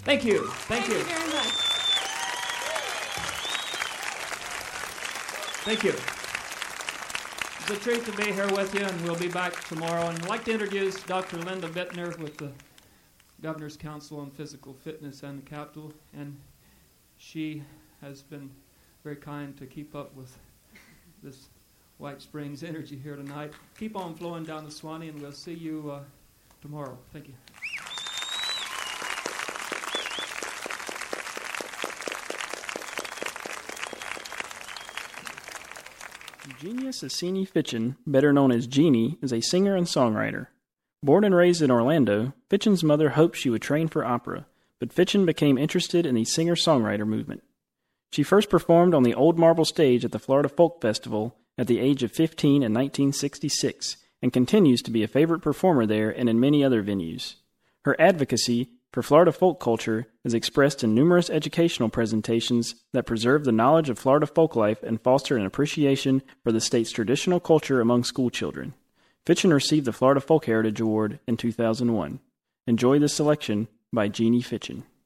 Thank you. Thank you very much. Thank you. It's a treat to be here with you, and we'll be back tomorrow. And I'd like to introduce Dr. Linda Bittner with the Governor's Council on Physical Fitness and the Capitol. And she has been very kind to keep up with this White Springs energy here tonight. Keep on flowing down the Swanee, and we'll see you tomorrow. Thank you. Eugenia Cecchini Fitchen, better known as Jeannie, is a singer and songwriter. Born and raised in Orlando, Fitchen's mother hoped she would train for opera, but Fitchen became interested in the singer-songwriter movement. She first performed on the Old Marble stage at the Florida Folk Festival at the age of 15 in 1966, and continues to be a favorite performer there and in many other venues. Her advocacy for Florida folk culture is expressed in numerous educational presentations that preserve the knowledge of Florida folk life and foster an appreciation for the state's traditional culture among school children. Fitchen received the Florida Folk Heritage Award in 2001. Enjoy this selection by Jeannie Fitchen.